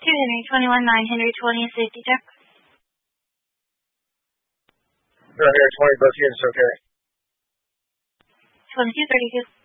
Henry 21-9, Henry 20, safety check. No, Henry 20, both units okay. 22-32.